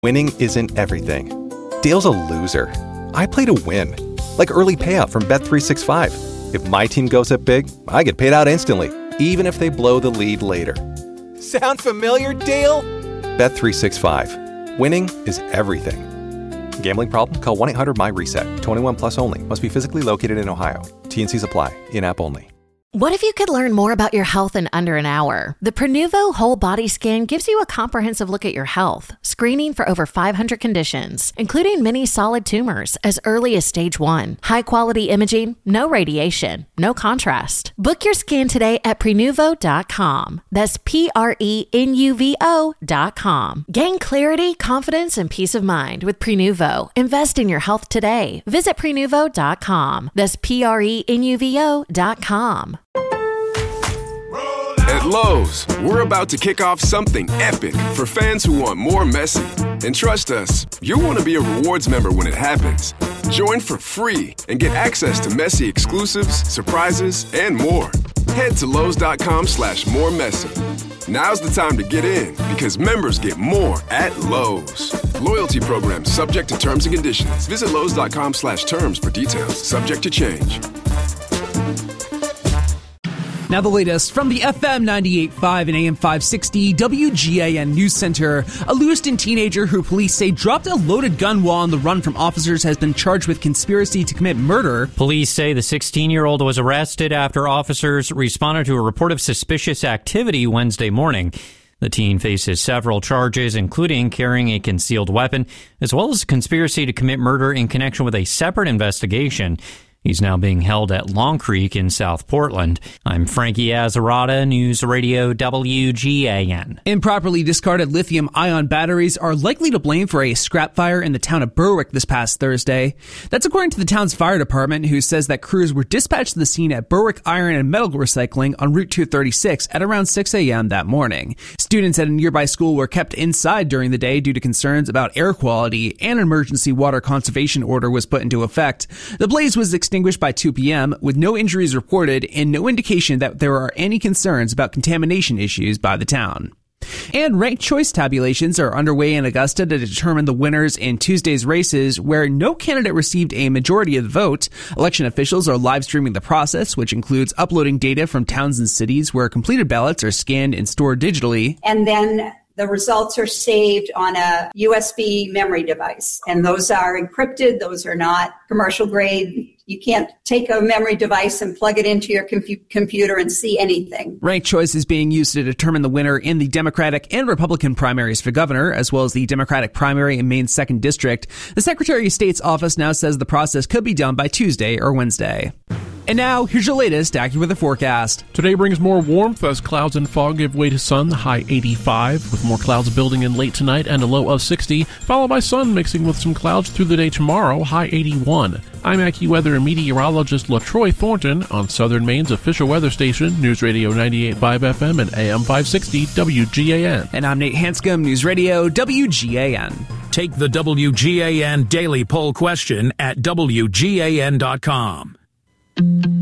Winning isn't everything. Dale's a loser. I play to win. Like early payout from Bet365. If my team goes up big, I get paid out instantly, even if they blow the lead later. Sound familiar, Dale? Bet365. Winning is everything. Gambling problem? Call 1-800-MY-RESET. 21 plus only. Must be physically located in Ohio. T&Cs apply. In-app only. What if you could learn more about your health in under an hour? The Prenuvo Whole Body Scan gives you a comprehensive look at your health, screening for over 500 conditions, including many solid tumors as early as stage 1. High-quality imaging, no radiation, no contrast. Book your scan today at Prenuvo.com. That's Prenuvo.com. Gain clarity, confidence, and peace of mind with Prenuvo. Invest in your health today. Visit Prenuvo.com. That's Prenuvo.com. At Lowe's, we're about to kick off something epic for fans who want more Messi. And trust us, you'll want to be a rewards member when it happens. Join for free and get access to Messi exclusives, surprises, and more. Head to Lowe's.com/moremessy. Now's the time to get in because members get more at Lowe's. Loyalty program subject to terms and conditions. Visit Lowe's.com/terms for details. Subject to change. Now the latest from the FM 98.5 and AM 560 WGAN News Center. A Lewiston teenager who police say dropped a loaded gun while on the run from officers has been charged with conspiracy to commit murder. Police say the 16-year-old was arrested after officers responded to a report of suspicious activity Wednesday morning. The teen faces several charges, including carrying a concealed weapon, as well as conspiracy to commit murder in connection with a separate investigation. He's now being held at Long Creek in South Portland. I'm Frankie Azzarata, News Radio WGAN. Improperly discarded lithium-ion batteries are likely to blame for a scrap fire in the town of Berwick this past Thursday. That's according to the town's fire department, who says that crews were dispatched to the scene at Berwick Iron and Metal Recycling on Route 236 at around 6 a.m. that morning. Students at a nearby school were kept inside during the day due to concerns about air quality, and an emergency water conservation order was put into effect. The blaze was extinguished by 2 p.m. with no injuries reported and no indication that there are any concerns about contamination issues by the town. And ranked choice tabulations are underway in Augusta to determine the winners in Tuesday's races, where no candidate received a majority of the vote. Election officials are live streaming the process, which includes uploading data from towns and cities where completed ballots are scanned and stored digitally. And then the results are saved on a USB memory device, and those are encrypted. Those are not commercial grade. You can't take a memory device and plug it into your computer and see anything. Ranked choice is being used to determine the winner in the Democratic and Republican primaries for governor, as well as the Democratic primary in Maine's 2nd District. The Secretary of State's office now says the process could be done by Tuesday or Wednesday. And now, here's your latest AccuWeather forecast. Today brings more warmth as clouds and fog give way to sun, the high 85, with more clouds building in late tonight and a low of 60, followed by sun mixing with some clouds through the day tomorrow, high 81. I'm AccuWeather meteorologist LaTroy Thornton on Southern Maine's official weather station, News Radio 98.5 FM and AM 560 WGAN. And I'm Nate Hanscom, News Radio WGAN. Take the WGAN Daily Poll question at WGAN.com.